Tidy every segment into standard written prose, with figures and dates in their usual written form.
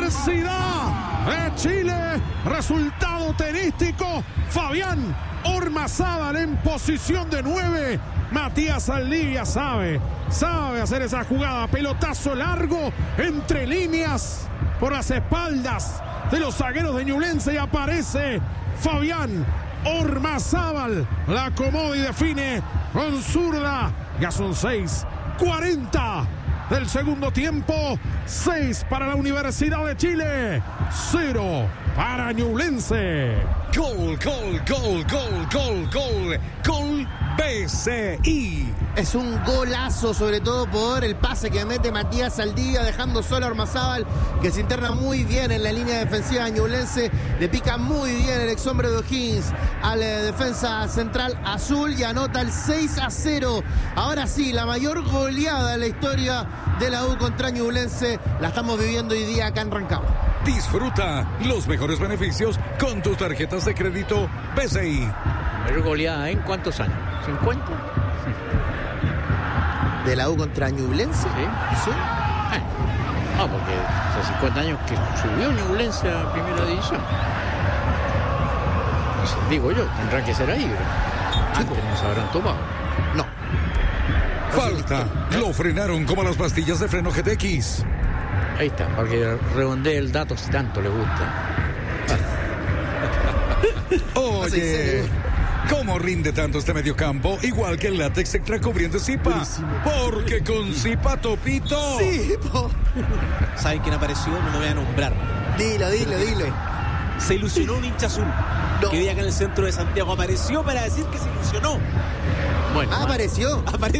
Universidad de Chile. Resultado tenístico: Fabián Ormazábal en posición de 9. Matías Saldivia sabe hacer esa jugada. Pelotazo largo entre líneas por las espaldas de los zagueros de Ñublense y aparece Fabián Ormazábal. La acomoda y define con zurda. Ya son 6:40 del segundo tiempo. 6 para la Universidad de Chile, 0 para Ñublense. Gol BCI. Es un golazo, sobre todo por el pase que mete Matías Saldivia, dejando solo a Ormazábal, que se interna muy bien en la línea defensiva de Ñublense. Le pica muy bien el exhombre de O'Higgins al defensa central azul y anota el 6-0. Ahora sí, la mayor goleada en la historia de la U contra Ñublense la estamos viviendo hoy día acá en Rancagua. Disfruta los mejores beneficios con tus tarjetas de crédito BCI. Mayor goleada en ¿cuántos años? ¿50? ¿De la U contra Ñublense? Sí. Porque hace 50 años que subió Ñublense a primera división. Digo yo, tendrá que ser ahí. Antes nos habrán tomado. No. Falta. Lo frenaron como las pastillas de freno GTX. Ahí está, para que redondee el dato si tanto le gusta. Oye, ¿cómo rinde tanto este mediocampo? Igual que el látex extra cubriendo Zipa. Porque con Zipa Topito. Sí, ¿Saben quién apareció? No me voy a nombrar. Dilo. Se ilusionó un hincha azul que vive acá en el centro de Santiago. Apareció para decir que se ilusionó. Bueno, apareció.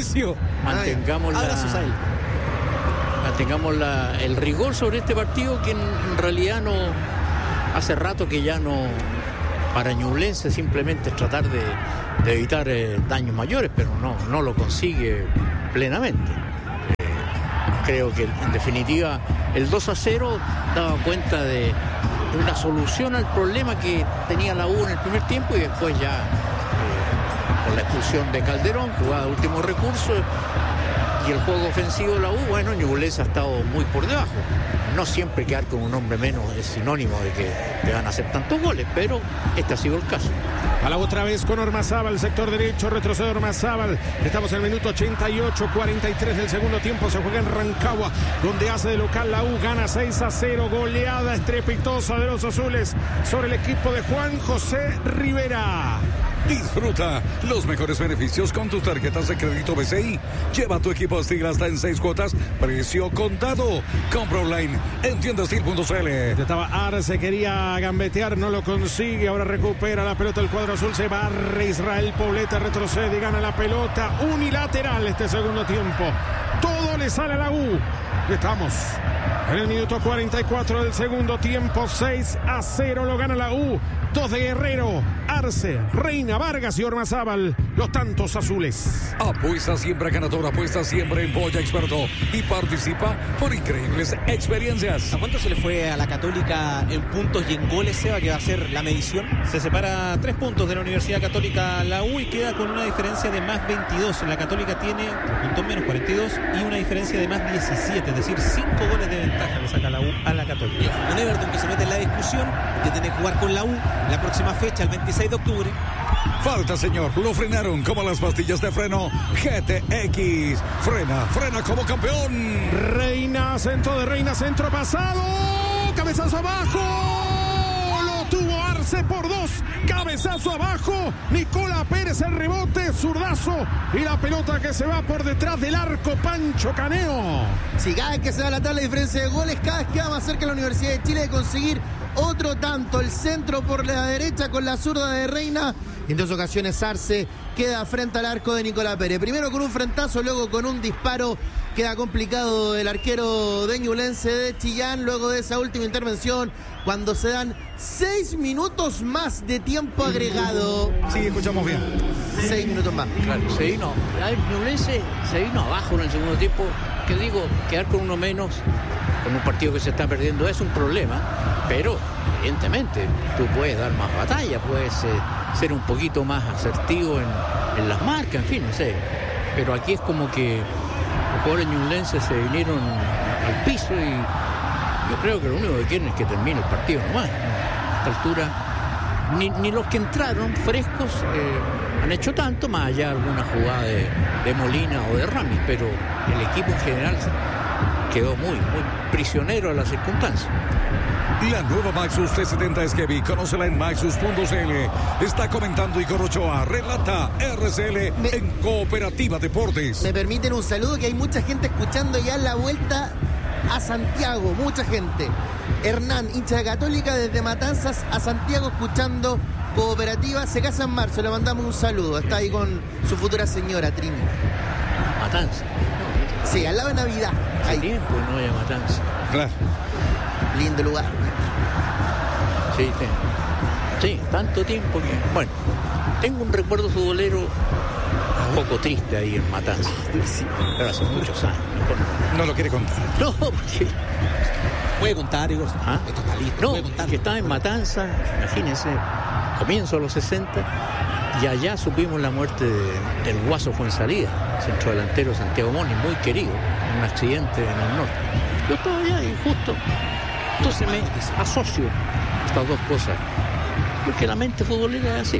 Mantengamos el rigor sobre este partido, que en realidad no hace rato que ya no, para Ñublense simplemente es tratar de evitar daños mayores, pero no lo consigue plenamente. Creo que en definitiva el 2-0 daba cuenta de una solución al problema que tenía la U en el primer tiempo, y después ya con la expulsión de Calderón, jugada de último recurso, y el juego ofensivo de la U, bueno, Ñublense ha estado muy por debajo. No siempre quedar con un hombre menos es sinónimo de que te van a hacer tantos goles, pero este ha sido el caso. A la otra vez con Ormazábal, sector derecho, retrocede Ormazábal. Estamos en el minuto 88, 43 del segundo tiempo. Se juega en Rancagua, donde hace de local la U. Gana 6-0. Goleada estrepitosa de los azules sobre el equipo de Juan José Rivera. Disfruta los mejores beneficios con tus tarjetas de crédito BCI. Lleva tu equipo Steel hasta en 6 cuotas, precio contado. Compra online en tiendastil.cl. Estaba Arce, quería gambetear, no lo consigue. Ahora recupera la pelota el cuadro azul. Se barre Israel Poblete, retrocede y gana la pelota. Unilateral este segundo tiempo. Todo le sale a la U. Estamos en el minuto 44 del segundo tiempo. 6-0 lo gana la U. 2 de Guerrero, Arce, Reina, Vargas y Ormazábal, los tantos azules. Apuesta siempre a ganador, apuesta siempre en Boya Experto y participa por increíbles experiencias. ¿A cuánto se le fue a la Católica en puntos y en goles, Seba, que va a ser la medición? Se separa 3 puntos de la Universidad Católica la U y queda con una diferencia de más 22. La Católica tiene 3 puntos menos, 42, y una diferencia de más 17, es decir, 5 goles de ventaja le saca la U a la Católica. Un Everton que se mete en la discusión de tener que jugar con la U la próxima fecha, el 26 de octubre. Falta, señor. Lo frenaron como las pastillas de freno GTX. Frena como campeón. Reina, centro pasado. Cabezazo abajo. Lo tuvo Arce por 2. Cabezazo abajo. Nicola Pérez el rebote. Zurdazo. Y la pelota que se va por detrás del arco. Pancho Caneo. Si cada vez que se da la tabla de diferencia de goles, cada vez queda más cerca la Universidad de Chile de conseguir otro tanto. El centro por la derecha con la zurda de Reina. Y en 2 ocasiones Arce queda frente al arco de Nicolás Pérez. Primero con un frentazo, luego con un disparo. Queda complicado el arquero de Ñublense de Chillán. Luego de esa última intervención, cuando se dan 6 minutos más de tiempo agregado. Sí, escuchamos bien. 6 minutos más. Claro, Ñublense se vino abajo en el segundo tiempo. Que digo, quedar con uno menos con un partido que se está perdiendo es un problema, pero evidentemente tú puedes dar más batalla, puedes ser un poquito más asertivo en las marcas, en fin, no sé. Pero aquí es como que los jugadores ñublenses se vinieron al piso Yo creo que lo único que quieren es que termine el partido nomás. A esta altura, ni los que entraron frescos han hecho tanto, más allá de alguna jugada de Molina o de Ramis, pero el equipo en general quedó muy prisionero a las circunstancias. La nueva Maxus T70 es Heavy. Conócela en maxus.cl. Está comentando Igor Ochoa. Relata RCL en Cooperativa Deportes. Me permiten un saludo, que hay mucha gente escuchando ya la vuelta a Santiago. Mucha gente. Hernán, hincha de Católica, desde Matanzas a Santiago, escuchando Cooperativa. Se casa en marzo. Le mandamos un saludo. Está ahí con su futura señora, Trini. Matanza. Sí, al lado de Navidad. Hace tiempo no hay Matanza. Claro. Lindo lugar. Sí, tanto tiempo que... Bueno, tengo un recuerdo futbolero un poco triste ahí en Matanza. Pero hace muchos años. No lo quiere contar. No, porque... Puede contar, Igor. Esto está listo. No, puede contar. que estaba en Matanza, imagínense, comienzo de los 60, y allá supimos la muerte del Guaso Fuensalida, centrodelantero Santiago Moni, muy querido, en un accidente en el norte. Yo estaba allá y justo, entonces me asocio estas dos cosas, porque la mente futbolera es así.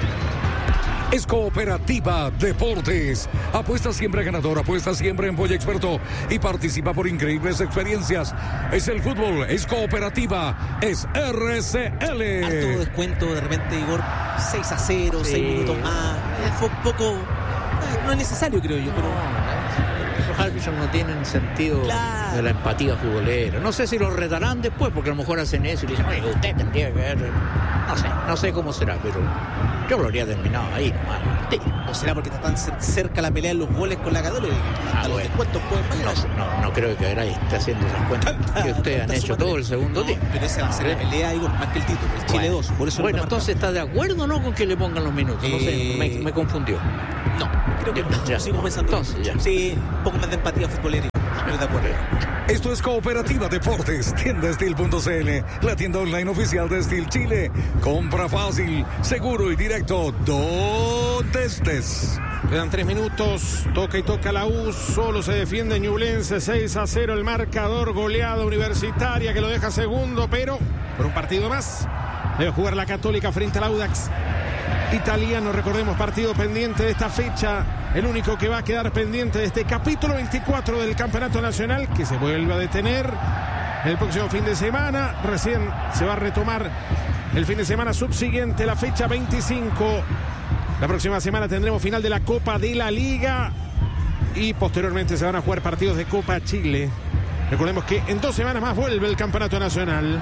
Es Cooperativa Deportes. Apuesta siempre ganador, apuesta siempre en Boya Experto y participa por increíbles experiencias. Es el fútbol, es Cooperativa, es RCL. Alto descuento, de repente, Igor, 6-0, 6 minutos más. Fue un poco... no es necesario, creo yo, pero... Los árbitros no tienen sentido de la empatía futbolera. No sé si los retarán después, porque a lo mejor hacen eso y dicen, oye, usted tendría que ver... No sé cómo será, pero yo lo habría terminado ahí nomás. Sí. ¿O será porque está tan cerca la pelea en los goles con la Católica? Los descuentos pueden valer. No creo que Garay esté haciendo esas cuentas que ustedes han hecho todo el segundo tiempo. Pero esa va a ser la pelea, Igor, más que el título. El Chile 2, por eso. Bueno, entonces, ¿está de acuerdo o no con que le pongan los minutos? No sé, me confundió. No, creo que no. Ya. Sigo pensando. Entonces, ya. Sí, un poco más de empatía futbolera. Estoy de acuerdo. Esto es Cooperativa Deportes, tiendastil.cl, la tienda online oficial de Steel Chile. Compra fácil, seguro y directo, donde estés. Quedan 3 minutos, toca y toca la U, solo se defiende Ñublense, 6-0 el marcador, goleada Universitaria que lo deja segundo, pero por un partido más debe jugar la Católica frente al Audax italiano. Recordemos, partido pendiente de esta fecha, el único que va a quedar pendiente de este capítulo 24 del Campeonato Nacional, que se vuelve a detener el próximo fin de semana. Recién se va a retomar el fin de semana subsiguiente, la fecha 25. La próxima semana tendremos final de la Copa de la Liga y posteriormente se van a jugar partidos de Copa Chile. Recordemos que en 2 semanas más vuelve el Campeonato Nacional.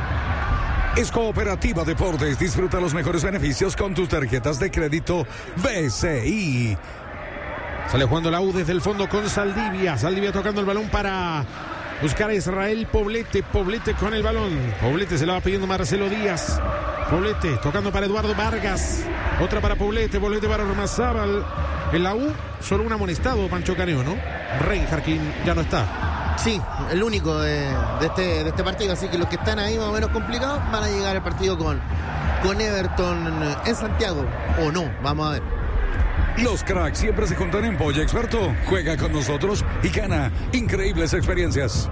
Es Cooperativa Deportes. Disfruta los mejores beneficios con tus tarjetas de crédito BCI. Sale jugando la U desde el fondo con Saldivia. Saldivia tocando el balón para buscar a Israel Poblete. Poblete con el balón. Poblete se la va pidiendo Marcelo Díaz. Poblete tocando para Eduardo Vargas. Otra para Poblete. Poblete para Ormazábal. En la U solo un amonestado, Pancho Caneo, ¿no? Rey Jarquín ya no está. Sí, el único de este partido. Así que los que están ahí más o menos complicados van a llegar al partido con Everton en Santiago. O no, vamos a ver. Los cracks siempre se juntan en Boya Experto. Juega con nosotros y gana increíbles experiencias.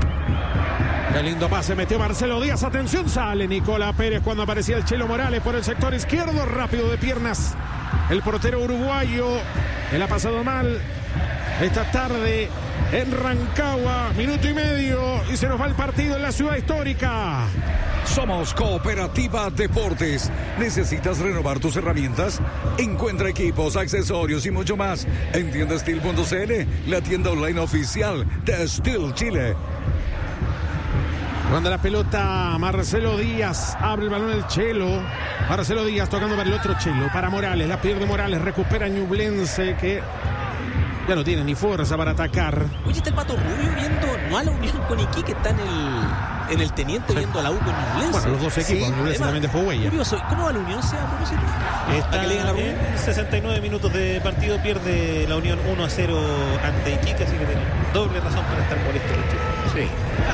Qué lindo pase metió Marcelo Díaz. Atención, sale Nicola Pérez cuando aparecía el Chelo Morales por el sector izquierdo. Rápido de piernas el portero uruguayo. Él ha pasado mal esta tarde en Rancagua. Minuto y medio y se nos va el partido en la ciudad histórica. Somos Cooperativa Deportes. ¿Necesitas renovar tus herramientas? Encuentra equipos, accesorios y mucho más en tiendastil.cl, la tienda online oficial de Steel Chile. Cuando la pelota Marcelo Díaz, abre el balón el Chelo. Marcelo Díaz tocando para el otro Chelo, para Morales, la pierde Morales, recupera Ñublense que ya no tiene ni fuerza para atacar. Oye, está el Pato Rubio viendo, no a la Unión con Iquique, que está en el Teniente, sí, viendo a la U con Ñublense. Bueno, los dos equipos, sí, Ñublense también dejó huella. Curioso, ¿cómo va la Unión, sea a propósito? Está que le digan en 69 minutos de partido, pierde la Unión 1-0 ante Iquique, así que tiene doble razón para estar molesto el equipo. Sí,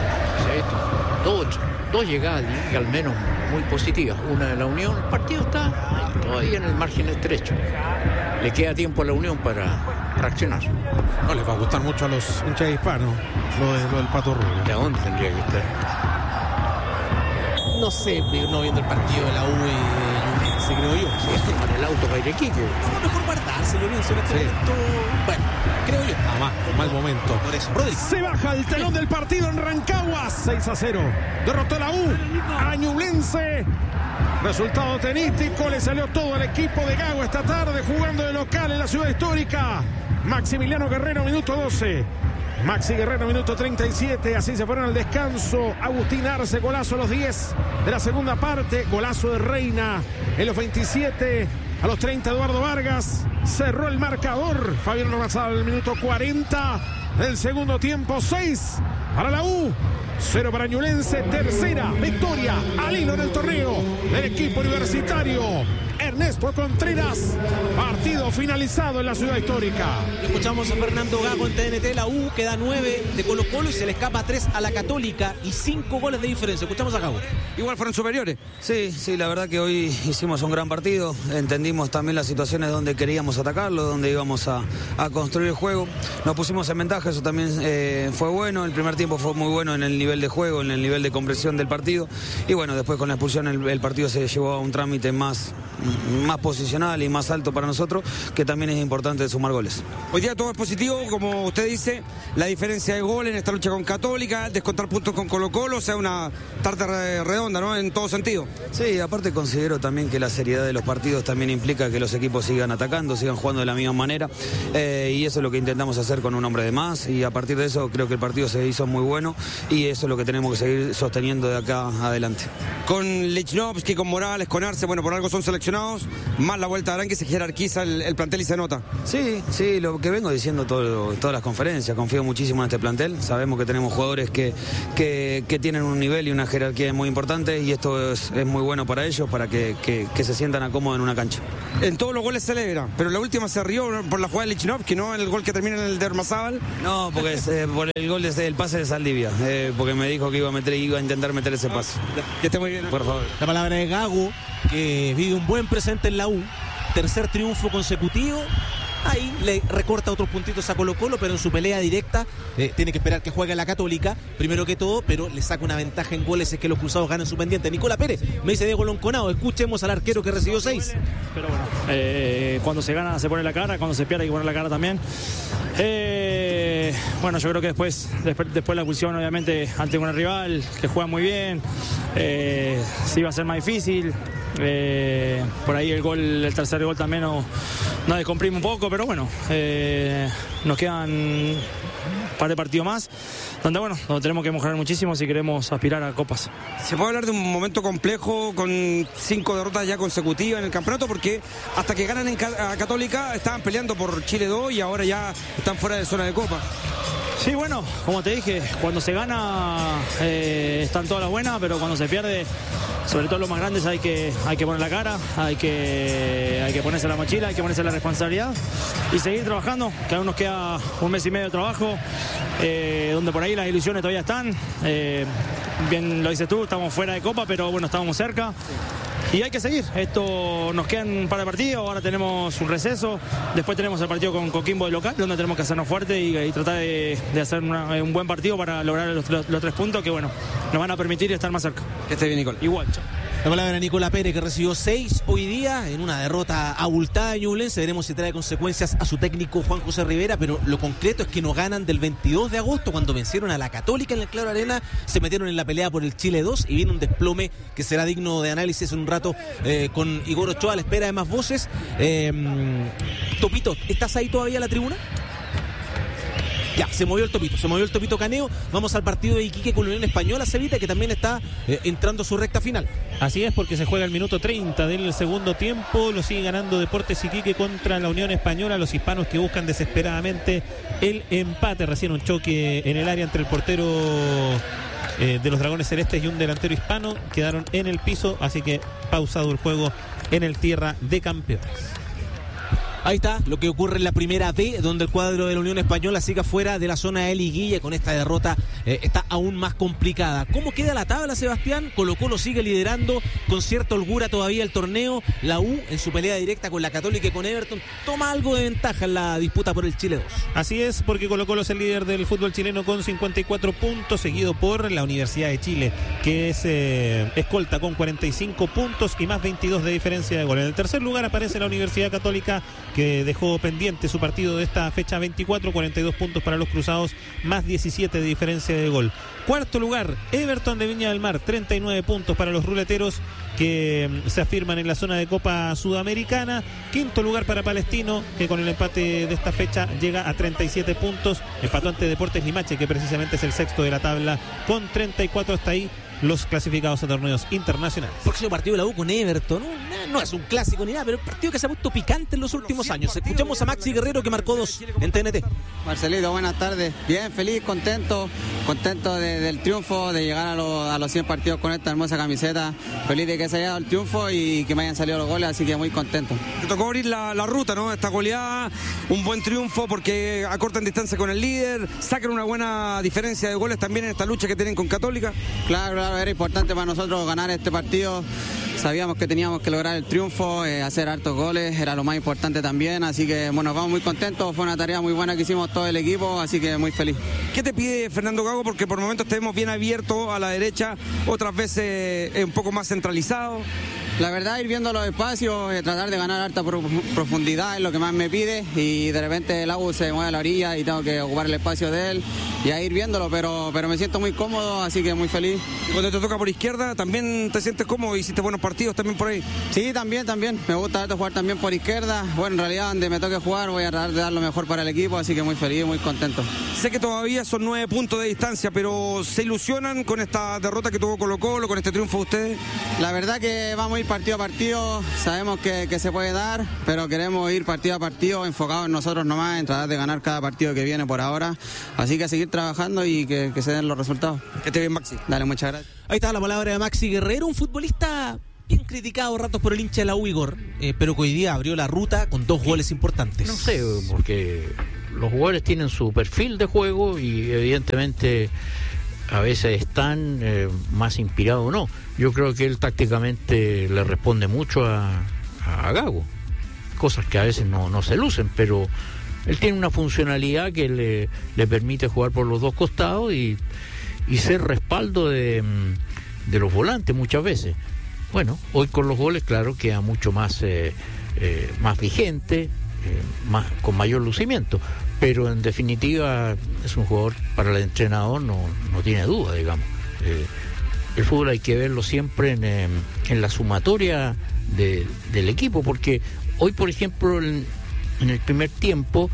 dos llegadas y al menos muy positivas. Una de la Unión, el partido está todavía en el margen estrecho. Le queda tiempo a la Unión para reaccionar. No les va a gustar mucho a los hinchas hispanos lo del Pato Rubio. ¿De dónde tendría que estar? No sé, no viendo el partido de la U y Ñublense, creo yo. Si es tomar el auto para ir a Iquique. No, mejor guardárselo, pienso en este momento. Bueno, creo yo. Mal momento. Por eso, Rodri. Se baja el telón del partido en Rancagua. 6-0. Derrotó la U a Ñublense. Resultado tenístico. Le salió todo al equipo de Gago esta tarde jugando de local en la ciudad histórica. Maximiliano Guerrero, minuto 12. Maxi Guerrero, minuto 37. Así se fueron al descanso. Agustín Arce, golazo a los 10 de la segunda parte. Golazo de Reina en los 27. A los 30, Eduardo Vargas. Cerró el marcador. Fabián Ormazábal en el minuto 40 del segundo tiempo. 6 para la U. 0 para Ñublense. Tercera victoria al hilo del torneo del equipo universitario. Ernesto Contreras. Partido finalizado en la ciudad histórica. Escuchamos a Fernando Gago en TNT. La U queda 9 de Colo Colo y se le escapa 3 a la Católica y 5 goles de diferencia. Escuchamos a Gago. Igual fueron superiores. Sí, la verdad que hoy hicimos un gran partido. Entendimos también las situaciones donde queríamos atacarlo, donde íbamos a construir el juego. Nos pusimos en ventaja, eso también fue bueno. El primer tiempo fue muy bueno en el nivel de juego, en el nivel de compresión del partido. Y bueno, después con la expulsión el partido se llevó a un trámite más posicional y más alto para nosotros, que también es importante sumar goles. Hoy día todo es positivo, como usted dice, la diferencia de goles en esta lucha con Católica, descontar puntos con Colo Colo, o sea, una tarta redonda, ¿no? En todo sentido. Sí, aparte considero también que la seriedad de los partidos también implica que los equipos sigan atacando, sigan jugando de la misma manera, y eso es lo que intentamos hacer con un hombre de más, y a partir de eso creo que el partido se hizo muy bueno, y eso es lo que tenemos que seguir sosteniendo de acá adelante. Con Lichnowsky, con Morales, con Arce, bueno, por algo son seleccionados, más la vuelta a Arán, que se jerarquiza el plantel y se nota. Sí, lo que vengo diciendo todas las conferencias, confío muchísimo en este plantel, sabemos que tenemos jugadores que tienen un nivel y una jerarquía muy importante, y esto es muy bueno para ellos, para que se sientan cómodos en una cancha. En todos los goles celebra, pero la última se rió por la jugada de Lichnowsky, ¿no? El gol que termina en el de Ormazábal. No, porque es por el gol del pase de Saldivia, porque me dijo que iba a intentar meter ese pase. Que esté muy bien, ¿no? Por favor. La palabra de Gago, que vive un buen presente en la U. Tercer triunfo consecutivo. Ahí le recorta otros puntitos a Colo Colo, pero en su pelea directa tiene que esperar que juegue la Católica, primero que todo, pero le saca una ventaja en goles, es que los cruzados ganan su pendiente. Nicola Pérez, me dice Diego Lonconado, escuchemos al arquero que recibió 6. Pero bueno, cuando se gana se pone la cara, cuando se pierde hay que poner la cara también. Bueno, yo creo que después la expulsión, obviamente, ante un rival que juega muy bien, sí va a ser más difícil. Por ahí el tercer gol también nos descomprime un poco, pero bueno, nos quedan un par de partidos más donde tenemos que mejorar muchísimo si queremos aspirar a copas. ¿Se puede hablar de un momento complejo con 5 derrotas ya consecutivas en el campeonato? Porque hasta que ganan a Católica estaban peleando por Chile 2 y ahora ya están fuera de zona de copa. Sí, bueno, como te dije, cuando se gana están todas las buenas, pero cuando se pierde, sobre todo los más grandes, hay que poner la cara, hay que ponerse la mochila, hay que ponerse la responsabilidad y seguir trabajando, que aún nos queda un mes y medio de trabajo, donde por ahí las ilusiones todavía están. Bien lo dices tú, estamos fuera de copa, pero bueno, estábamos cerca. Y hay que seguir, esto nos quedan un par de partidos, ahora tenemos un receso, después tenemos el partido con Coquimbo de local, donde tenemos que hacernos fuertes y tratar de hacer un buen partido para lograr los 3 puntos que nos van a permitir estar más cerca. Que esté bien, Nicole. Igual, chao. La palabra de Nicola Pérez, que recibió 6 hoy día en una derrota abultada de Ñublense. Veremos si trae consecuencias a su técnico Juan José Rivera, pero lo concreto es que no ganan del 22 de agosto, cuando vencieron a la Católica en el Claro Arena, se metieron en la pelea por el Chile 2 y viene un desplome que será digno de análisis en un rato con Igor Ochoa a la espera de más voces. Topito, ¿estás ahí todavía en la tribuna? Ya, se movió el Topito Caneo. Vamos al partido de Iquique con la Unión Española, Cevita, que también está entrando a su recta final. Así es, porque se juega el minuto 30 del segundo tiempo. Lo sigue ganando Deportes Iquique contra la Unión Española. Los hispanos que buscan desesperadamente el empate. Recién un choque en el área entre el portero de los Dragones Celestes y un delantero hispano. Quedaron en el piso, así que pausado el juego en el Tierra de Campeones. Ahí está lo que ocurre en la primera B, donde el cuadro de la Unión Española sigue fuera de la zona de liguilla con esta derrota está aún más complicada. ¿Cómo queda la tabla, Sebastián? Colo-Colo sigue liderando con cierta holgura todavía el torneo. La U, en su pelea directa con la Católica y con Everton, toma algo de ventaja en la disputa por el Chile 2. Así es, porque Colo-Colo es el líder del fútbol chileno con 54 puntos, seguido por la Universidad de Chile, que es escolta con 45 puntos y más 22 de diferencia de gol. En el tercer lugar aparece la Universidad Católica, que dejó pendiente su partido de esta fecha 24, 42 puntos para los cruzados, más 17 de diferencia de gol. Cuarto lugar, Everton de Viña del Mar, 39 puntos para los ruleteros, que se afirman en la zona de Copa Sudamericana. Quinto lugar para Palestino, que con el empate de esta fecha llega a 37 puntos. Empató ante Deportes Limache, que precisamente es el sexto de la tabla, con 34. Hasta ahí los clasificados a torneos internacionales. Próximo partido de la U con Everton. No es un clásico ni nada, pero un partido que se ha puesto picante en los últimos años. Escuchamos a Maxi Guerrero, que marcó 2 en TNT. Marcelito, buenas tardes. Bien, feliz, contento del triunfo, de llegar a los 100 partidos con esta hermosa camiseta. Feliz de que se haya dado el triunfo y que me hayan salido los goles, así que muy contento. Te tocó abrir la ruta, ¿no? Esta goleada, un buen triunfo porque acortan distancia con el líder, sacan una buena diferencia de goles también en esta lucha que tienen con Católica. Claro, era importante para nosotros ganar este partido. Sabíamos que teníamos que lograr el triunfo, hacer hartos goles, era lo más importante también, así que bueno, vamos muy contentos, fue una tarea muy buena que hicimos todo el equipo, así que muy feliz. ¿Qué te pide Fernando Gago? Porque por momentos te vemos bien abierto a la derecha, otras veces un poco más centralizado. La verdad, ir viendo los espacios, tratar de ganar harta profundidad es lo que más me pide, y de repente el agua se mueve a la orilla y tengo que ocupar el espacio de él y a ir viéndolo, pero me siento muy cómodo, así que muy feliz. ¿Y cuando te toca por izquierda también te sientes cómodo? ¿Hiciste buenos partidos también por ahí? Sí, también, me gusta harto jugar también por izquierda. Bueno, en realidad donde me toque jugar voy a tratar de dar lo mejor para el equipo, así que muy feliz, muy contento. Sé que todavía son 9 puntos de distancia, pero ¿se ilusionan con esta derrota que tuvo Colo-Colo, con este triunfo de ustedes? La verdad que vamos a ir partido a partido, sabemos que se puede dar, pero queremos ir partido a partido, enfocados en nosotros nomás, en tratar de ganar cada partido que viene por ahora, así que a seguir trabajando y que se den los resultados. Que esté bien, Maxi. Dale, muchas gracias. Ahí está la palabra de Maxi Guerrero, un futbolista bien criticado ratos por el hincha de la U, Igor, pero que hoy día abrió la ruta con 2 goles importantes. No sé, porque los jugadores tienen su perfil de juego y evidentemente a veces están más inspirados o no. Yo creo que él tácticamente le responde mucho a Gago, cosas que a veces no se lucen, pero él tiene una funcionalidad que le permite jugar por los dos costados y ser respaldo de los volantes muchas veces. Bueno, hoy con los goles, claro, queda mucho más vigente, con mayor lucimiento, pero en definitiva es un jugador para el entrenador, no tiene duda, digamos. El fútbol hay que verlo siempre en la sumatoria del equipo, porque hoy, por ejemplo, en el primer tiempo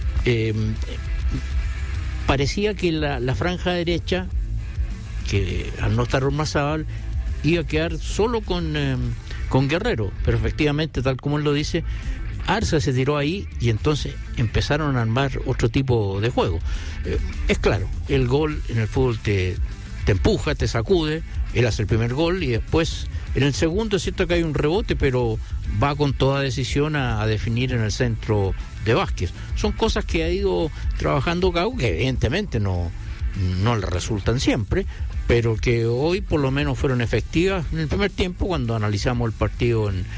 parecía que la franja derecha, que al no estar Ormazábal, iba a quedar solo con Guerrero, pero efectivamente, tal como él lo dice, Arce se tiró ahí y entonces empezaron a armar otro tipo de juego. Es claro, el gol en el fútbol te empuja, te sacude, él hace el primer gol y después en el segundo es cierto que hay un rebote, pero va con toda decisión a definir en el centro de Vázquez. Son cosas que ha ido trabajando Gago, que evidentemente no le resultan siempre, pero que hoy por lo menos fueron efectivas en el primer tiempo cuando analizamos el partido en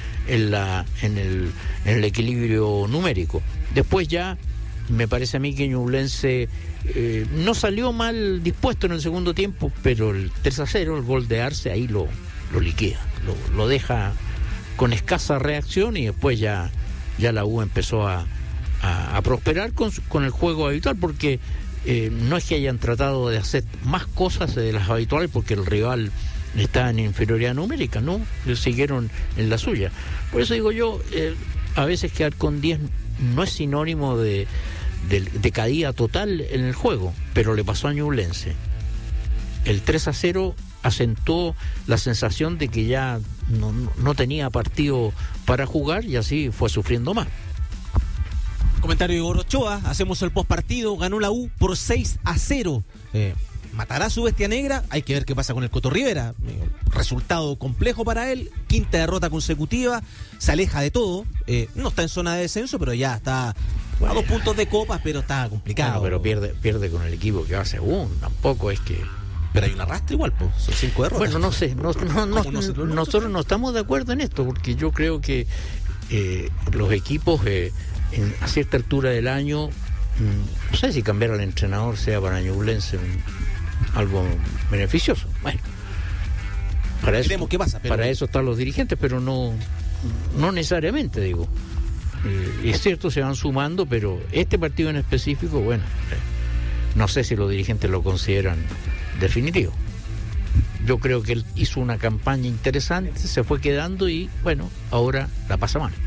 el equilibrio numérico. Después ya me parece a mí que Ñublense no salió mal dispuesto en el segundo tiempo, pero el 3-0, el gol de Arce, ahí lo liquida, lo deja con escasa reacción y después ya la U empezó a prosperar con el juego habitual, porque no es que hayan tratado de hacer más cosas de las habituales porque el rival está en inferioridad numérica, no, siguieron en la suya. Por eso digo yo, a veces quedar con 10 no es sinónimo de caída total en el juego, pero le pasó a Ñublense. El 3-0 acentuó la sensación de que ya no tenía partido para jugar y así fue sufriendo más. Comentario de Igor Ochoa, hacemos el postpartido, ganó la U por 6-0. ¿Matará su bestia negra? Hay que ver qué pasa con el Coto Rivera. Resultado complejo para él, 5ª derrota consecutiva, se aleja de todo, no está en zona de descenso, pero ya está A 2 puntos de copas, pero está complicado. Pero pierde con el equipo que va segundo. Tampoco es que... Pero hay un arrastre igual, pues. Son 5 derrotas. Bueno, no sé. Nosotros no estamos de acuerdo en esto, porque yo creo que los equipos a cierta altura del año, no sé si cambiar al entrenador sea para Ñublense algo beneficioso. Bueno, para eso, qué pasa, pero... para eso están los dirigentes, pero no necesariamente, digo. Es cierto, se van sumando, pero este partido en específico, bueno, no sé si los dirigentes lo consideran definitivo. Yo creo que él hizo una campaña interesante, se fue quedando y, bueno, ahora la pasa mal.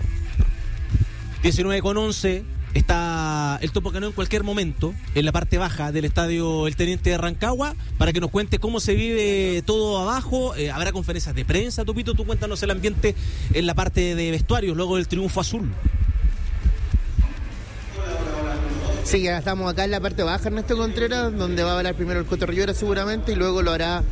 19:11. Está el Topo Cano en cualquier momento en la parte baja del estadio El Teniente de Rancagua para que nos cuente cómo se vive todo abajo. Habrá conferencias de prensa, Topito, tú cuéntanos el ambiente en la parte de vestuarios luego del triunfo azul. Sí, ya estamos acá en la parte baja, Ernesto Contreras, donde va a hablar primero el Coto Rivera seguramente y luego lo hará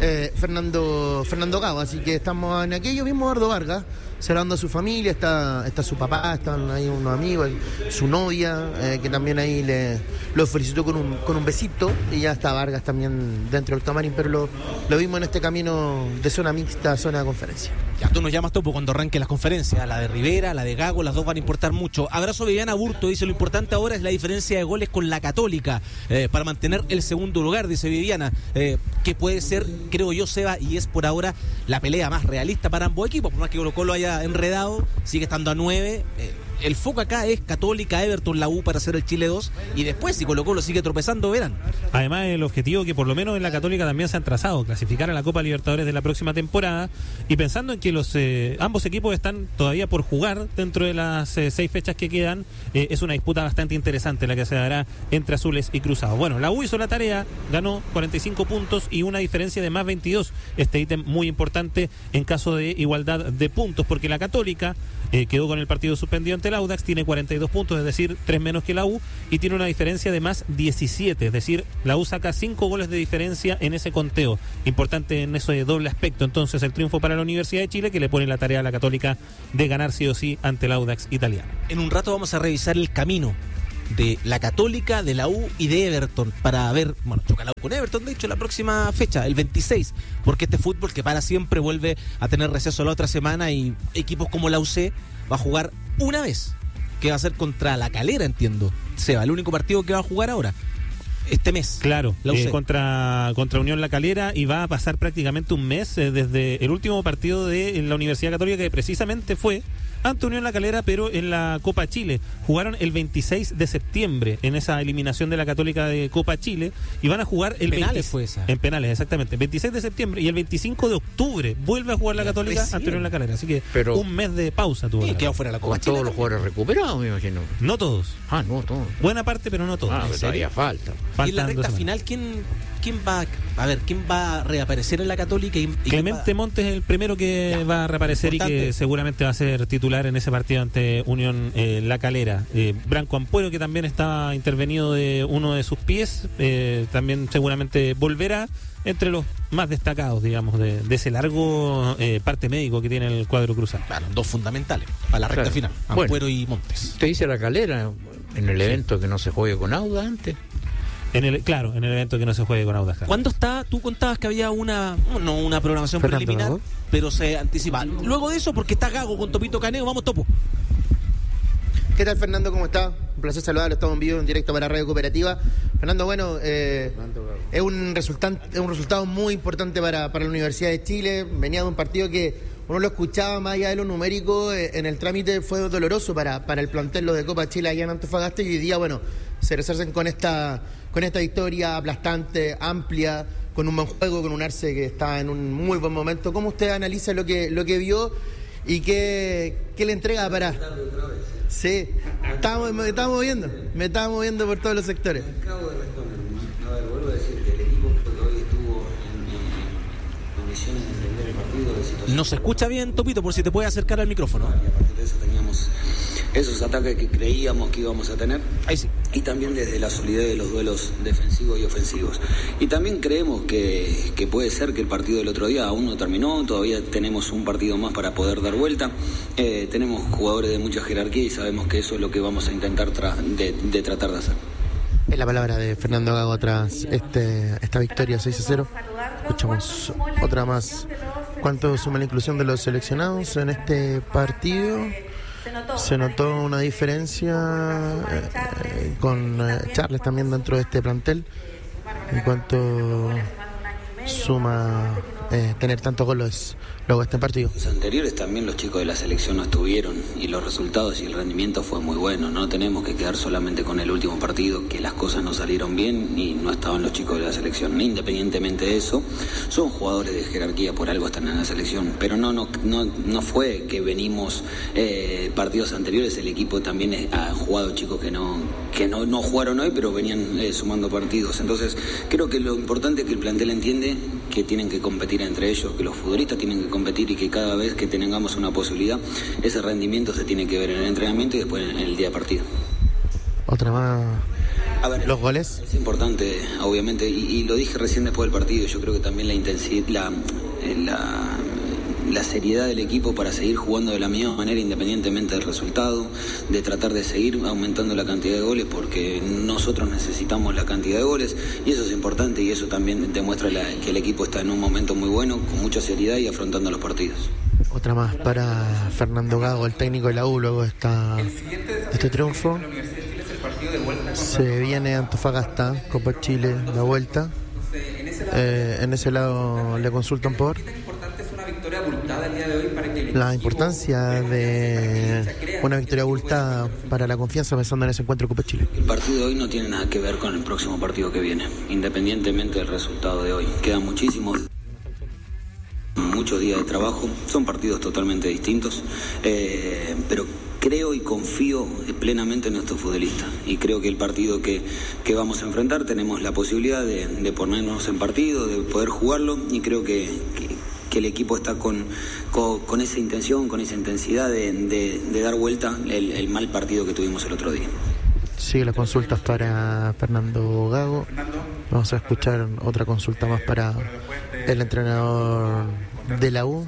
Fernando Gago, así que estamos en aquello mismo. Eduardo Vargas saludando a su familia, está su papá, están ahí unos amigos, su novia, que también ahí lo felicitó con un besito, y ya está Vargas también dentro del camarín, pero lo vimos en este camino de zona mixta a zona de conferencia. Ya tú nos llamas, Topo, cuando arranquen las conferencias, la de Rivera, la de Gago, las dos van a importar mucho. Abrazo Viviana Burto, dice, lo importante ahora es la diferencia de goles con la Católica, para mantener el segundo lugar, dice Viviana, que puede ser, creo yo, Seba, y es por ahora la pelea más realista para ambos equipos, por más que Colo-Colo haya enredado, sigue estando a 9. El foco acá es Católica, Everton, la U para hacer el Chile 2, y después si Colo-Colo sigue tropezando, verán. Además, el objetivo que por lo menos en la Católica también se han trazado, clasificar a la Copa Libertadores de la próxima temporada, y pensando en que los ambos equipos están todavía por jugar dentro de las 6 fechas que quedan, es una disputa bastante interesante la que se dará entre azules y cruzados. Bueno, la U hizo la tarea, ganó 45 puntos y una diferencia de más 22, este ítem muy importante en caso de igualdad de puntos, porque la Católica quedó con el partido suspendido ante el Audax, tiene 42 puntos, es decir, 3 menos que la U, y tiene una diferencia de más 17, es decir, la U saca 5 goles de diferencia en ese conteo. Importante en eso de doble aspecto, entonces, el triunfo para la Universidad de Chile, que le pone la tarea a la Católica de ganar sí o sí ante el Audax italiano. En un rato vamos a revisar el camino de la Católica, de la U y de Everton para ver, bueno, choca la U con Everton, de hecho, la próxima fecha, el 26, porque este fútbol que para siempre vuelve a tener receso la otra semana, y equipos como la UC va a jugar una vez, que va a ser contra La Calera, entiendo, Seba, el único partido que va a jugar ahora este mes. Claro, contra Unión La Calera, y va a pasar prácticamente un mes desde el último partido de la Universidad Católica, que precisamente fue ante Unión La Calera, pero en la Copa Chile. Jugaron el 26 de septiembre en esa eliminación de la Católica de Copa Chile, y van a jugar el penales fue esa. En penales, exactamente. 26 de septiembre y el 25 de octubre vuelve a jugar la Católica ante Unión La Calera. Así que un mes de pausa tuvo. Y quedó fuera la Copa Chile. Todos los jugadores recuperados, me imagino. No todos. No todos. Buena parte, pero no todos. Pero todavía falta. Y en la recta final, ¿quién va a reaparecer en la Católica? Clemente Montes es el primero que va a reaparecer, importante, y que seguramente va a ser titular en ese partido ante Unión La Calera. Branco Ampuero, que también estaba intervenido de uno de sus pies, también seguramente volverá, entre los más destacados, digamos, de ese largo parte médico que tiene el cuadro cruzado. Claro, dos fundamentales para la recta final, Ampuero y Montes. Te dice La Calera en el evento que no se juegue con Auda antes. En el evento que no se juegue con Audax. ¿Cuándo está? Tú contabas que había una programación preliminar, ¿no? Pero se anticipa. Luego de eso, porque está Gago con Topito Caneo, vamos, Topo. ¿Qué tal, Fernando? ¿Cómo está? Un placer saludarlo, estamos en vivo, en directo para Radio Cooperativa. Fernando, bueno, es un resultado muy importante para la Universidad de Chile. Venía de un partido que uno lo escuchaba más allá de lo numérico, en el trámite fue doloroso para el plantel, lo de Copa Chile allá en Antofagasta, y hoy día, bueno, se resarcen con esta victoria aplastante, amplia, con un buen juego, con un Arce que está en un muy buen momento. ¿Cómo usted analiza lo que vio y qué le entrega para...? Sí, me estaba moviendo por todos los sectores. Acabo de responder. A ver, vuelvo a decir que el equipo hoy estuvo en condiciones de entender el partido, de situación. No se escucha bien, Topito, por si te puedes acercar al micrófono. Y a partir de eso teníamos esos ataques que creíamos que íbamos a tener. Ahí sí. Y también desde la solidez de los duelos defensivos y ofensivos. Y también creemos que puede ser que el partido del otro día aún no terminó, todavía tenemos un partido más para poder dar vuelta. Tenemos jugadores de mucha jerarquía y sabemos que eso es lo que vamos a intentar tratar de hacer. Es la palabra de Fernando Gago tras esta victoria 6-0. Escuchamos otra más. ¿Cuánto suma la inclusión de los seleccionados en este partido? Se notó una diferencia con Charles también dentro de este plantel. En cuanto suma tener tantos goles luego de este partido. Los anteriores también los chicos de la selección no estuvieron y los resultados y el rendimiento fue muy bueno. No tenemos que quedar solamente con el último partido, que las cosas no salieron bien y no estaban los chicos de la selección. Independientemente de eso, son jugadores de jerarquía, por algo están en la selección. Pero no fue que venimos partidos anteriores, el equipo también ha jugado chicos que no jugaron hoy, pero venían sumando partidos. Entonces creo que lo importante es que el plantel entiende que tienen que competir entre ellos, que los futbolistas tienen que competir y que cada vez que tengamos una posibilidad, ese rendimiento se tiene que ver en el entrenamiento y después en el día de partido. Otra más. A ver, los goles. Es importante, obviamente, y lo dije recién después del partido. Yo creo que también la intensidad, la seriedad del equipo para seguir jugando de la misma manera independientemente del resultado, de tratar de seguir aumentando la cantidad de goles, porque nosotros necesitamos la cantidad de goles y eso es importante y eso también demuestra que el equipo está en un momento muy bueno, con mucha seriedad y afrontando los partidos. Otra más para Fernando Gago, el técnico de la U, luego de este triunfo. Se viene Antofagasta, Copa Chile, la vuelta. En ese lado le consultan por la importancia de una victoria abultada para la confianza pensando en ese encuentro Copa Chile. El partido de hoy no tiene nada que ver con el próximo partido que viene, independientemente del resultado de hoy. Quedan muchos días de trabajo, son partidos totalmente distintos, pero creo y confío plenamente en nuestros futbolistas y creo que el partido que vamos a enfrentar tenemos la posibilidad de ponernos en partido, de poder jugarlo y creo que el equipo está con esa intención, con esa intensidad de dar vuelta el mal partido que tuvimos el otro día. Sigue las consultas para Fernando Gago. Vamos a escuchar otra consulta más para el entrenador de la U.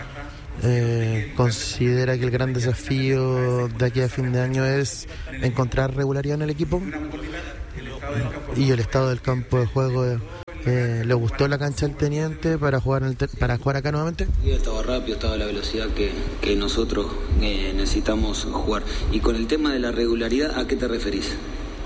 Considera que el gran desafío de aquí a fin de año es encontrar regularidad en el equipo y el estado del campo de juego. ¿Le gustó la cancha del Teniente para jugar acá nuevamente? Sí, estaba rápido, estaba a la velocidad que nosotros necesitamos jugar. Y con el tema de la regularidad, ¿a qué te referís?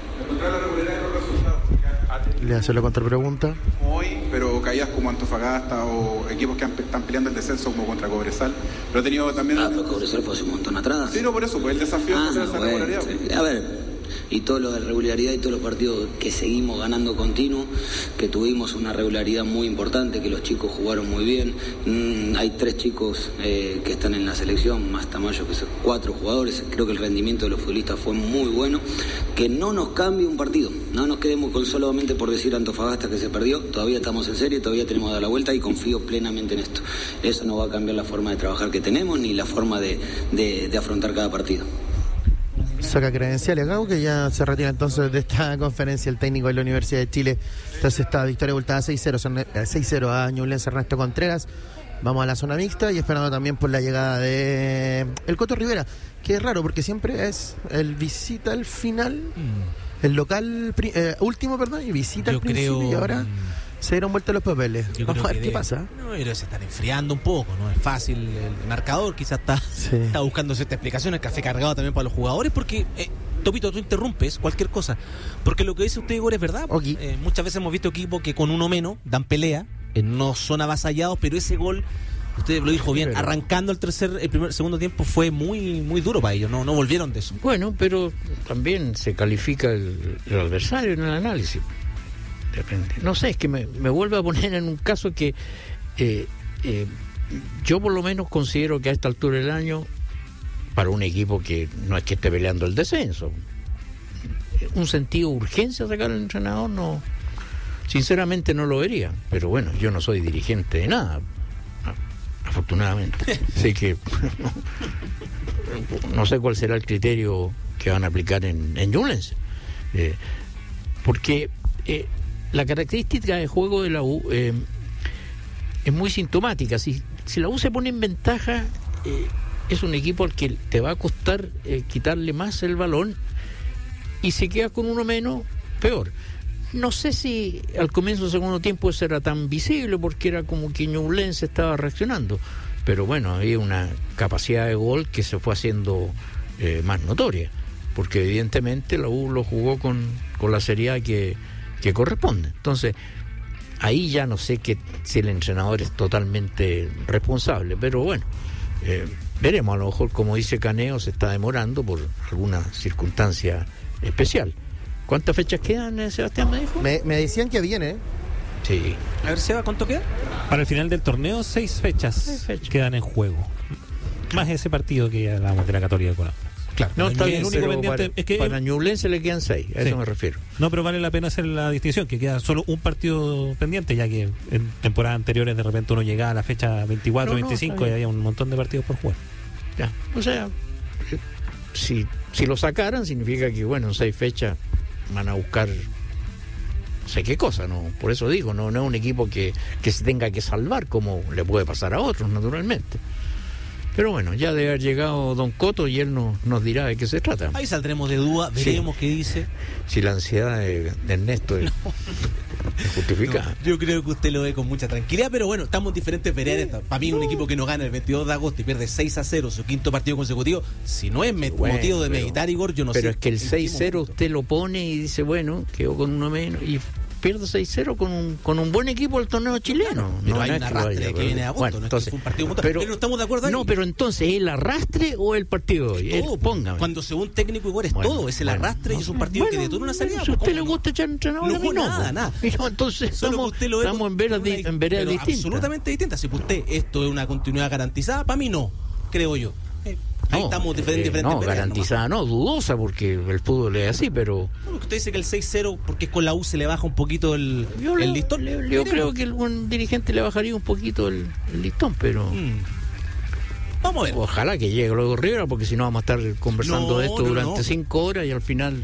Le hace la contrapregunta. Hoy, pero caídas como Antofagasta o equipos que están peleando el descenso como contra Cobresal. Pero he tenido también... pero Cobresal fue hace un montón atrás. Sí, no, por eso, pues el desafío es esa regularidad. Sí. A ver, y todo lo de regularidad y todos los partidos que seguimos ganando continuo, que tuvimos una regularidad muy importante, que los chicos jugaron muy bien. Hay 3 chicos que están en la selección, más Tamayo, que son 4 jugadores. Creo que el rendimiento de los futbolistas fue muy bueno. Que no nos cambie un partido, no nos quedemos con solamente por decir Antofagasta que se perdió. Todavía estamos en serie, todavía tenemos que dar la vuelta y confío plenamente en esto. Eso no va a cambiar la forma de trabajar que tenemos ni la forma de afrontar cada partido. Saca credenciales Gago, que ya se retira entonces de esta conferencia el técnico de la Universidad de Chile. Entonces esta victoria abultada 6-0 a Ñublense Ernesto Contreras. Vamos a la zona mixta y esperando también por la llegada de el Coto Rivera, que es raro porque siempre es el visita al final, el local último, y visita al principio y ahora se dieron vuelta los papeles. Vamos a ver qué pasa. No, pero se están enfriando un poco, no es fácil. El marcador quizás está buscando cierta explicación, el café cargado también para los jugadores, porque Topito, tú interrumpes cualquier cosa, porque lo que dice usted, Igor, es verdad. Okay. Muchas veces hemos visto equipos que con uno menos dan pelea, no son avasallados, pero ese gol, usted lo dijo bien, arrancando el segundo tiempo fue muy muy duro para ellos, no volvieron de eso. Bueno, pero también se califica el adversario en el análisis. De repente. No sé, es que me vuelve a poner en un caso que yo por lo menos considero que a esta altura del año, para un equipo que no es que esté peleando el descenso, un sentido de urgencia sacar al entrenador, no, sinceramente no lo vería. Pero bueno, yo no soy dirigente de nada, afortunadamente. Así que no sé cuál será el criterio que van a aplicar en Ñublense. Porque la característica de juego de la U es muy sintomática. Si la U se pone en ventaja, es un equipo al que te va a costar quitarle más el balón, y se queda con uno menos, peor. No sé si al comienzo del segundo tiempo eso era tan visible, porque era como que Ñublense estaba reaccionando, pero bueno, había una capacidad de gol que se fue haciendo más notoria, porque evidentemente la U lo jugó con la seriedad que corresponde. Entonces ahí ya no sé si el entrenador es totalmente responsable, pero bueno, veremos. A lo mejor, como dice Caneo, se está demorando por alguna circunstancia especial. ¿Cuántas fechas quedan, Sebastián, me dijo? Me decían que viene. Sí. A ver, Seba, ¿cuánto queda? Para el final del torneo, 6 fechas quedan en juego. Más ese partido que ya hablamos de la Católica de Colón. Claro, no, está bien, el único pendiente es que para Ñublense le quedan 6, a eso me refiero. No, pero vale la pena hacer la distinción, que queda solo un partido pendiente, ya que en temporadas anteriores de repente uno llegaba a la fecha 24, 25 y había un montón de partidos por jugar. Ya, o sea, si lo sacaran, significa que, bueno, en 6 fechas van a buscar no sé qué cosa, ¿no? Por eso digo, no es un equipo que se tenga que salvar, como le puede pasar a otros, naturalmente. Pero bueno, ya debe haber llegado Don Coto y él nos dirá de qué se trata. Ahí saldremos de duda, veremos qué dice. Si la ansiedad de Ernesto es justificada. No, yo creo que usted lo ve con mucha tranquilidad, pero bueno, estamos en diferentes veredas. Para mí, un equipo que no gana el 22 de agosto y pierde 6-0 su quinto partido consecutivo, si no es motivo de meditar, Igor, yo no sé. Pero es que el 6-0 usted lo pone y dice, bueno, quedó con uno menos y pierde 6-0 con un buen equipo del torneo chileno. Pero no, hay un arrastre que viene de agosto, bueno, no entonces, es que fue un partido pero no estamos de acuerdo ahí. No, pero entonces, ¿el arrastre o el partido de hoy? Todo, póngame. Cuando según técnico, Igor, es todo, es el arrastre y es un partido que detona una salida. Si a usted le gusta echar entrenador, a mí no. Nada. Entonces estamos en veredas distintas. Absolutamente distintas. Si para usted esto es una continuidad garantizada, para mí no, creo yo. Ahí estamos diferentes. No, garantizada no, dudosa, porque el fútbol es así, pero... Bueno, usted dice que el 6-0, porque con la U se le baja un poquito el listón. Yo creo que el buen dirigente le bajaría un poquito el listón, pero... Vamos a ver. Ojalá que llegue luego Rivera, porque si no vamos a estar conversando de esto durante 5 horas y al final...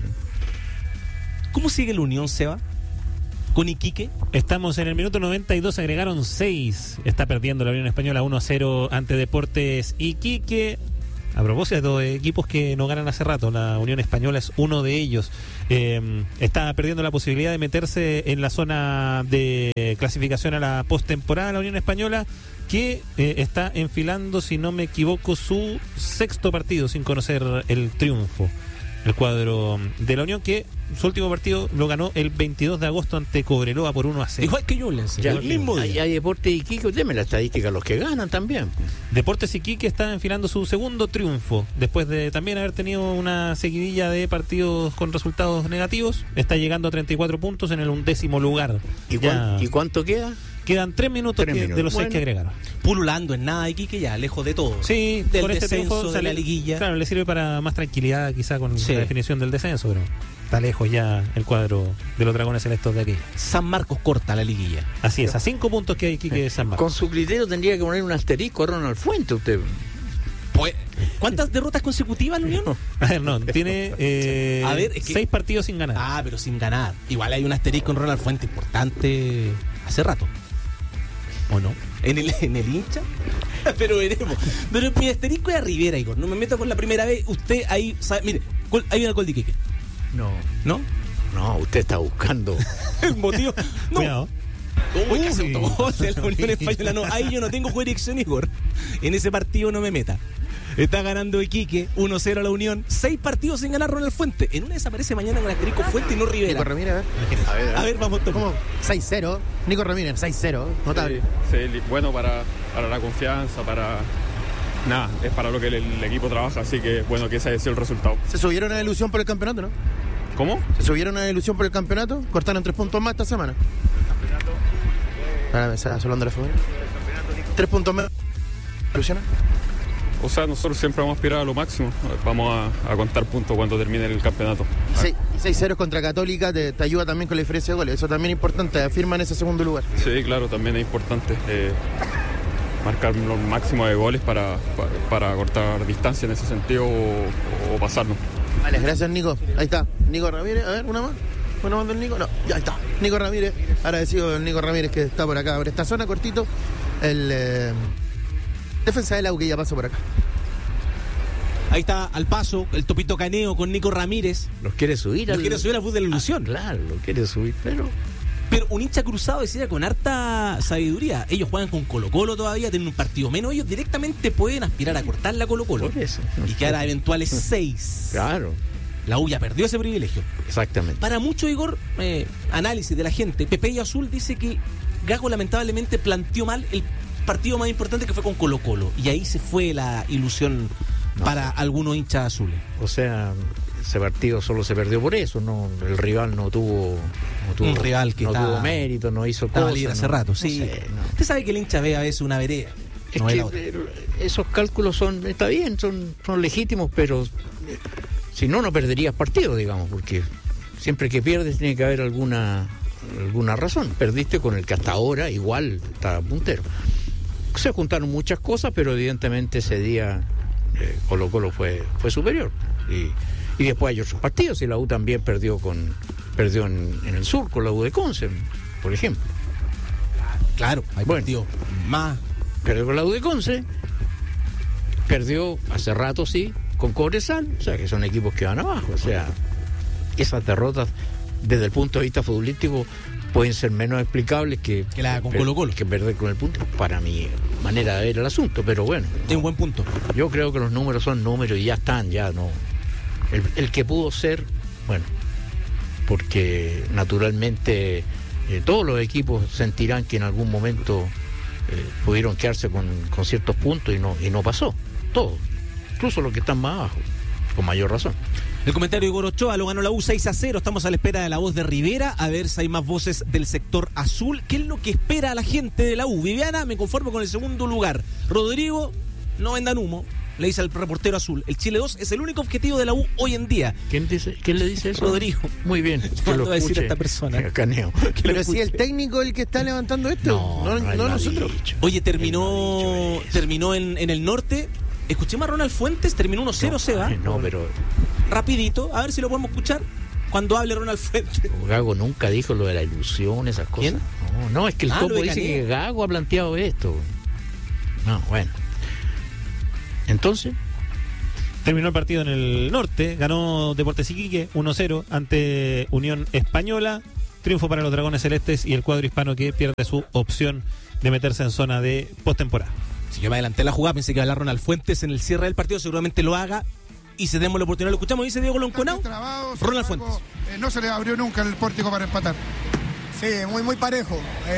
¿Cómo sigue la Unión, Seba? ¿Con Iquique? Estamos en el minuto 92, agregaron 6. Está perdiendo la Unión Española 1-0 ante Deportes Iquique. A propósito de equipos que no ganan hace rato, la Unión Española es uno de ellos. Está perdiendo la posibilidad de meterse en la zona de clasificación a la postemporada, la Unión Española, que está enfilando, si no me equivoco, su 6º partido sin conocer el triunfo. El cuadro de la Unión, que su último partido lo ganó el 22 de agosto ante Cobreloa por 1-0. Igual que Ñublense. El mismo día. Hay Deportes Iquique, deme la estadística, los que ganan también. Deportes Iquique está enfilando su 2º triunfo, después de también haber tenido una seguidilla de partidos con resultados negativos. Está llegando a 34 puntos en el 11º lugar. ¿Y cuánto queda? Quedan 3 minutos, de los 6 que agregaron. Pululando en nada Iquique, ya lejos de todo. Sí, del con este descenso, triunfo de la liguilla. Claro, le sirve para más tranquilidad quizá con la definición del descenso, pero está lejos ya el cuadro de los Dragones Celestos de aquí. San Marcos corta la liguilla. Así es, a 5 puntos que hay Iquique de San Marcos. Con su criterio tendría que poner un asterisco a Ronald Fuente usted. Pues, ¿cuántas derrotas consecutivas la Unión? A ver, no, tiene 6 partidos sin ganar. Ah, pero sin ganar. Igual hay un asterisco en Ronald Fuente importante hace rato. ¿O no? ¿En el hincha? Pero veremos. Pero mi asterisco es a Rivera, Igor. No me meto con la primera vez. Usted ahí sabe, mire, hay un gol de Iquique. No. ¿No? No, usted está buscando el motivo. No. Cuidado. Uy, que se autogol de la Unión Española. No, ahí yo no tengo jurisdicción, Igor. En ese partido no me meta. Está ganando Iquique 1-0 a la Unión. 6 partidos sin ganar Ronald Fuente. En una desaparece mañana con el asterisco Fuente y no Rivera. Nico Ramírez, a ver, vamos todos. ¿Cómo? 6-0. Nico Ramírez, 6-0. Notable. Sí, bueno para la confianza, para... Nada, es para lo que el equipo trabaja, así que bueno que ese haya sido el resultado. Se subieron a la ilusión por el campeonato, ¿no? ¿Cómo? Se subieron a la ilusión por el campeonato. Cortaron 3 puntos más esta semana. ¿El campeonato? Hablando de la familia. 3 puntos más. ¿Ilusiona? O sea, nosotros siempre vamos a aspirar a lo máximo. Vamos a contar puntos cuando termine el campeonato. Sí, y 6-0 contra Católica te ayuda también con la diferencia de goles. Eso también es importante, afirman ese segundo lugar. Sí, claro, también es importante. marcar lo máximo de goles para cortar distancia en ese sentido o pasarnos. Vale, gracias Nico. Ahí está, Nico Ramírez. A ver, una más del Nico. No, ya está. Nico Ramírez, agradecido del Nico Ramírez que está por acá, por esta zona cortito. El defensa del AU que ya pasó por acá. Ahí está al paso el Topito Caneo con Nico Ramírez. Los quiere subir al fútbol de la ilusión. Claro, lo quiere subir, pero un hincha cruzado decía con harta sabiduría. Ellos juegan con Colo-Colo todavía, tienen un partido menos. Ellos directamente pueden aspirar a cortar la Colo-Colo. Por eso. Y quedar a eventuales 6. Claro. La U ya perdió ese privilegio. Exactamente. Para mucho, Igor, análisis de la gente, Pepe y Azul dice que Gago lamentablemente planteó mal el partido más importante, que fue con Colo-Colo. Y ahí se fue la ilusión para algunos hinchas azules. O sea, ese partido solo se perdió por eso, no, el rival no tuvo un rival que no tuvo mérito, no hizo estaba cosas. Libre hace rato, sí. No sé, no. Usted sabe que el hincha ve a veces una vereda. Es no que esos cálculos está bien, son legítimos, pero si no perderías partido, digamos, porque siempre que pierdes tiene que haber alguna razón. Perdiste con el que hasta ahora igual está puntero. Se juntaron muchas cosas, pero evidentemente ese día Colo-Colo fue superior. Y después hay otros partidos, y la U también perdió en el sur con la U de Conce, por ejemplo. Claro, hay partido más. Perdió con la U de Conce, perdió hace rato, sí, con Cobresal, o sea que son equipos que van abajo. O sea, esas derrotas desde el punto de vista futbolístico pueden ser menos explicables que la con Colo-Colo, que perder con el punto, para mi manera de ver el asunto, pero bueno. Tiene un buen punto. Yo creo que los números son números y ya están, ya no. El que pudo ser, bueno, porque naturalmente todos los equipos sentirán que en algún momento pudieron quedarse con ciertos puntos y no pasó. Todos, incluso los que están más abajo, con mayor razón. El comentario de Igor Ochoa: lo ganó la U 6-0. Estamos a la espera de la voz de Rivera, a ver si hay más voces del sector azul. ¿Qué es lo que espera a la gente de la U? Viviana, me conformo con el segundo lugar. Rodrigo, no vendan humo, le dice al reportero azul. El Chile 2 es el único objetivo de la U hoy en día. ¿Quién le dice eso? Rodrigo. Muy bien. ¿Qué lo va a decir esta persona? Caneo. Pero si el técnico el que está levantando esto, no nosotros. Oye, terminó en el norte. Escuchemos a Ronald Fuentes, terminó 1-0, Seba. No, pero rapidito, a ver si lo podemos escuchar cuando hable Ronald Fuentes. Gago nunca dijo lo de la ilusión, esas cosas. ¿Quién? No, es que el topo dice que Gago ha planteado esto. No, bueno. Entonces, terminó el partido en el norte, ganó Deportes Iquique 1-0 ante Unión Española. Triunfo para los Dragones Celestes y el cuadro hispano, que pierde su opción de meterse en zona de postemporada. Si yo me adelanté la jugada, pensé que iba a hablar Ronald Fuentes en el cierre del partido, seguramente lo haga y si tenemos la oportunidad lo escuchamos. Dice Diego Lonconao. Ronald Fuentes. No se le abrió nunca el pórtico para empatar. Sí, muy parejo,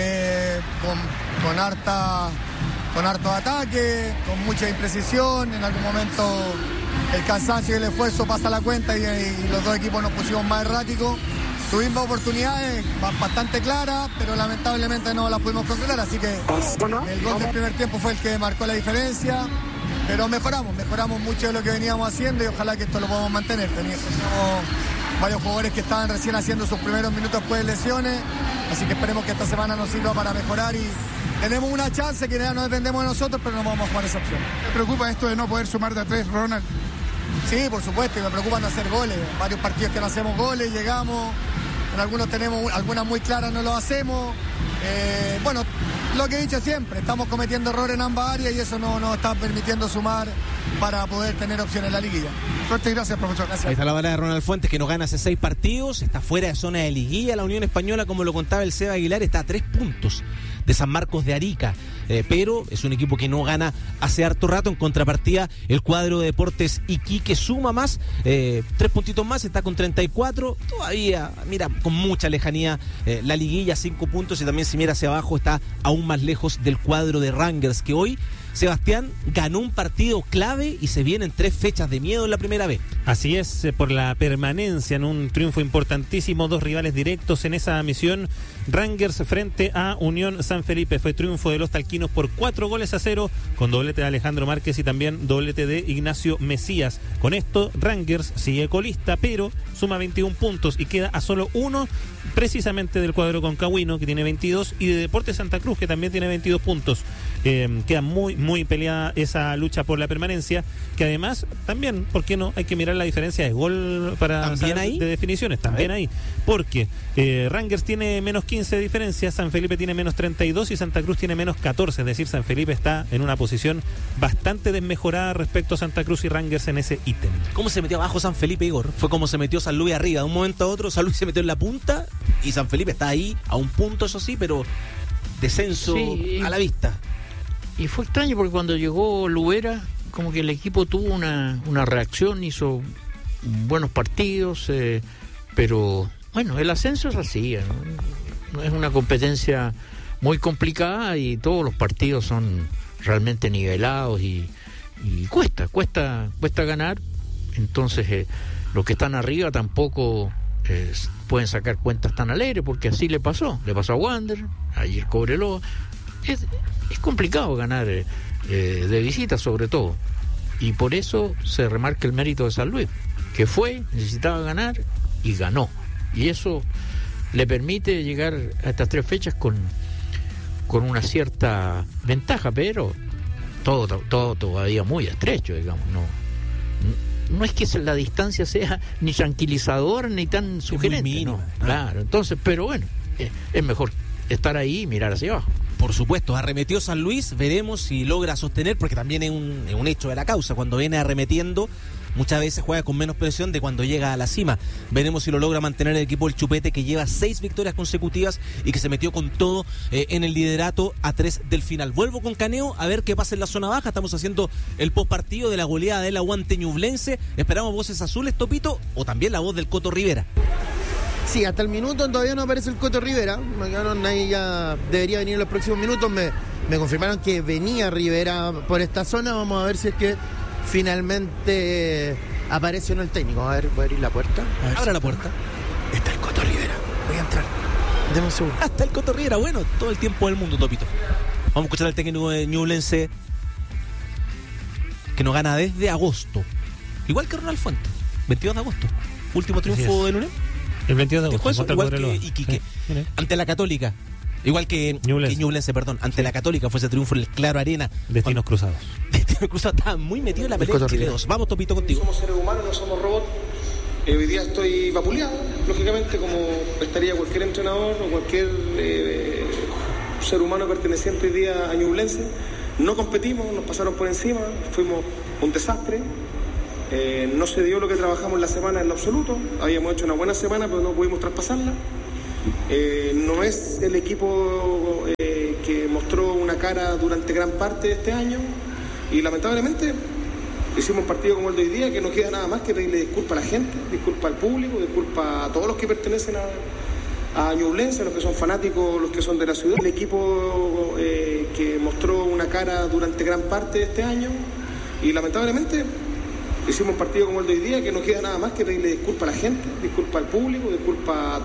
con harto ataque, con mucha imprecisión. En algún momento el cansancio y el esfuerzo pasa la cuenta y los dos equipos nos pusimos más erráticos. Tuvimos oportunidades bastante claras, pero lamentablemente no las pudimos concretar, así que el gol del primer tiempo fue el que marcó la diferencia, pero mejoramos mucho de lo que veníamos haciendo y ojalá que esto lo podamos mantener. Teníamos varios jugadores que estaban recién haciendo sus primeros minutos después de lesiones, así que esperemos que esta semana nos sirva para mejorar y tenemos una chance que ya no dependemos de nosotros, pero no vamos a jugar esa opción. ¿Te preocupa esto de no poder sumar de a tres, Ronald? Sí, por supuesto, y me preocupa no hacer goles. Varios partidos que no hacemos goles, llegamos, en algunos tenemos algunas muy claras, no lo hacemos. Bueno, lo que he dicho siempre, estamos cometiendo errores en ambas áreas y eso no nos está permitiendo sumar para poder tener opciones en la liguilla. Suerte y gracias, profesor. Gracias. Ahí está la bala de Ronald Fuentes, que nos gana hace 6 partidos, está fuera de zona de liguilla. La Unión Española, como lo contaba el Seba Aguilar, está a 3 puntos de San Marcos de Arica, pero es un equipo que no gana hace harto rato. En contrapartida, el cuadro de Deportes Iquique suma más, 3 puntitos más, está con 34, todavía, mira, con mucha lejanía la liguilla, 5 puntos, y también si mira hacia abajo está aún más lejos del cuadro de Rangers, que hoy, Sebastián, ganó un partido clave y se vienen 3 fechas de miedo en la primera vez. Así es, por la permanencia en un triunfo importantísimo, 2 rivales directos en esa misión. Rangers frente a Unión San Felipe, fue triunfo de los talquinos por 4-0, con doblete de Alejandro Márquez y también doblete de Ignacio Mesías. Con esto, Rangers sigue colista, pero suma 21 puntos y queda a solo 1 precisamente del cuadro concagüino, que tiene 22, y de Deportes Santa Cruz, que también tiene 22 puntos. queda muy peleada esa lucha por la permanencia, que además también, ¿por qué no? Hay que mirar la diferencia de gol para ¿También ahí? de definiciones, también ahí, porque Rangers tiene menos 15 de diferencia, San Felipe tiene menos 32 y Santa Cruz tiene menos 14, es decir, San Felipe está en una posición bastante desmejorada respecto a Santa Cruz y Rangers en ese ítem. ¿Cómo se metió abajo San Felipe, Igor? Fue como se metió San Luis arriba, de un momento a otro San Luis se metió en la punta y San Felipe está ahí a un punto, eso sí, pero descenso a la vista. Y fue extraño porque cuando llegó Luera, como que el equipo tuvo una reacción, hizo buenos partidos, pero bueno, el ascenso es así, ¿no? Es una competencia muy complicada y todos los partidos son realmente nivelados y cuesta ganar. Entonces los que están arriba tampoco pueden sacar cuentas tan alegres, porque así le pasó a Wander, ayer Cobreloa. Es complicado ganar de visita, sobre todo, y por eso se remarca el mérito de San Luis, que necesitaba ganar y ganó, y eso le permite llegar a estas 3 fechas con una cierta ventaja, pero todo todavía muy estrecho, digamos. No es que la distancia sea ni tranquilizadora ni tan sugerente, mínima, ¿no? Claro, entonces, pero bueno, es mejor estar ahí y mirar hacia abajo. Por supuesto, arremetió San Luis, veremos si logra sostener, porque también es un hecho de la causa. Cuando viene arremetiendo, muchas veces juega con menos presión de cuando llega a la cima. Veremos si lo logra mantener el equipo del Chupete, que lleva 6 victorias consecutivas y que se metió con todo en el liderato a 3 del final. Vuelvo con Caneo a ver qué pasa en la zona baja. Estamos haciendo el postpartido de la goleada del Aguante Ñublense. Esperamos voces azules, Topito, o también la voz del Coto Rivera. Sí, hasta el minuto todavía no aparece el Coto Rivera. Ahí ya debería venir en los próximos minutos. Me confirmaron que venía Rivera por esta zona. Vamos a ver si es que finalmente aparece o no el técnico. A ver, voy a abrir la puerta. Abra la puerta. Está el Coto Rivera. Voy a entrar. Deme un segundo. Hasta el Coto Rivera, bueno, todo el tiempo del mundo, Topito. Vamos a escuchar al técnico de Ñublense, que no gana desde agosto. Igual que Ronald Fuentes, 22 de agosto. Último triunfo del Unión. El 22 de agosto. Igual que Iquique. Sí, ante la Católica. Igual que Ñublense, perdón. Ante la Católica fue ese triunfo en el Claro Arena. Destinos cruzados. Destinos cruzados. Estaba muy metido en la pelea de Chile 2. Vamos, Topito, contigo. Somos seres humanos, no somos robots. Hoy día estoy vapuleado, lógicamente, como estaría cualquier entrenador o cualquier ser humano perteneciente hoy día a Ñublense. No competimos, nos pasaron por encima, fuimos un desastre. No se dio lo que trabajamos la semana en lo absoluto. Habíamos hecho una buena semana, pero no pudimos traspasarla. No es el equipo que mostró una cara durante gran parte de este año, y lamentablemente hicimos un partido como el de hoy día, que no queda nada más que pedirle disculpas a la gente, disculpas al público, disculpas a todos los que pertenecen a Ñublense, los que son fanáticos, los que son de la ciudad. El equipo que mostró una cara durante gran parte de este año, y lamentablemente hicimos un partido como el de hoy día, que no queda nada más que pedirle disculpas a la gente, disculpas al público, disculpas a